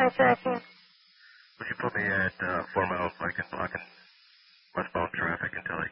Would you put me at 4 miles so I can block westbound traffic until I